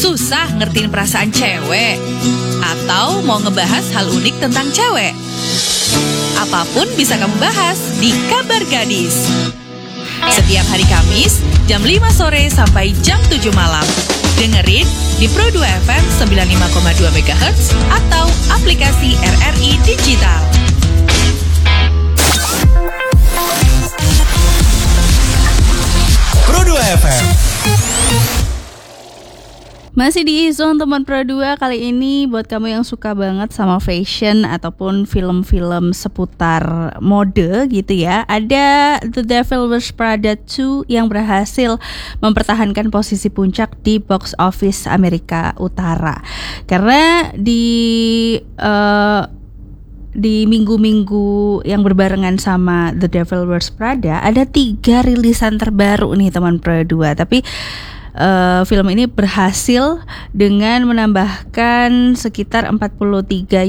Susah ngertiin perasaan cewek? Atau mau ngebahas hal unik tentang cewek? Apapun bisa kamu bahas di Kabar Gadis. Setiap hari Kamis, jam 5 sore sampai jam 7 malam. Dengerin di Pro 2 FM 95,2 MHz atau aplikasi RRI Digital. Pro 2 FM. Masih di Zone Teman Pro 2 kali ini buat kamu yang suka banget sama fashion ataupun film-film seputar mode gitu ya. Ada The Devil Wears Prada 2 yang berhasil mempertahankan posisi puncak di box office Amerika Utara. Karena di minggu-minggu yang berbarengan sama The Devil Wears Prada ada 3 rilisan terbaru nih teman Pro 2. Tapi film ini berhasil dengan menambahkan sekitar 43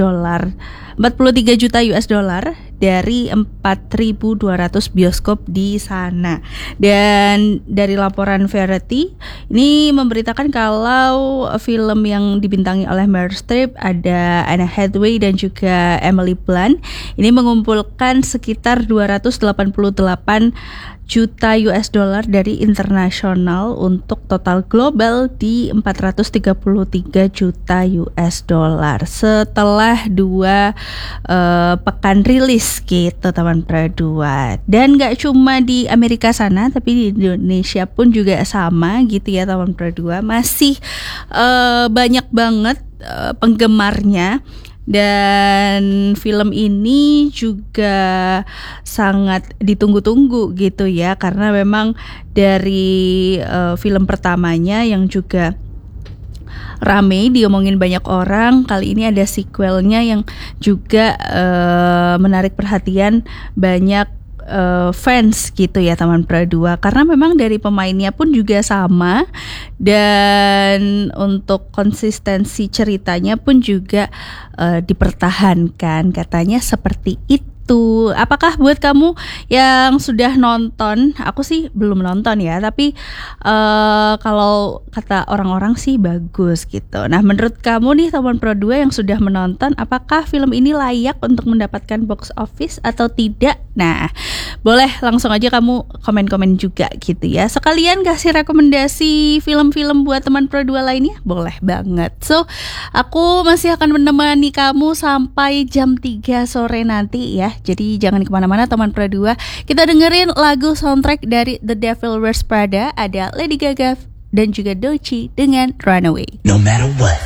juta US dollar dari 4.200 bioskop di sana. Dan dari laporan Variety ini memberitakan kalau film yang dibintangi oleh Meryl Streep, ada Anne Hathaway dan juga Emily Blunt, ini mengumpulkan sekitar 288 juta US dollar dari internasional untuk total global di 433 juta US dollar setelah 2 pekan rilis gitu teman Pro 2. Dan gak cuma di Amerika sana tapi di Indonesia pun juga sama gitu ya teman Pro 2. Masih banyak banget penggemarnya. Dan film ini juga sangat ditunggu-tunggu gitu ya, karena memang dari film pertamanya yang juga rame diomongin banyak orang, kali ini ada sequelnya yang juga menarik perhatian banyak fans gitu ya teman Pro 2, karena memang dari pemainnya pun juga sama dan untuk konsistensi ceritanya pun juga dipertahankan, katanya seperti itu. Apakah buat kamu yang sudah nonton? Aku sih belum nonton ya, tapi kalau kata orang-orang sih bagus gitu. Nah, menurut kamu nih teman Pro 2 yang sudah menonton, apakah film ini layak untuk mendapatkan box office atau tidak? Nah, boleh langsung aja kamu komen-komen juga gitu ya. Sekalian kasih rekomendasi film-film buat teman Pro 2 lainnya, boleh banget. So, aku masih akan menemani kamu sampai jam 3 sore nanti ya. Jadi jangan kemana-mana teman Pro 2. Kita dengerin lagu soundtrack dari The Devil Wears Prada. Ada Lady Gaga dan juga Doechii dengan Runaway. No matter what.